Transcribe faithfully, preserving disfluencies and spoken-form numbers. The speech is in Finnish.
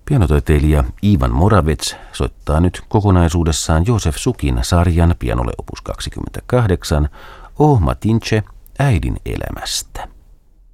Pianotoiteilija Ivan Moravets soittaa nyt kokonaisuudessaan Józef Sukin sarjan pianolle opus kaksikymmentäkahdeksan O Matinche äidin elämästä.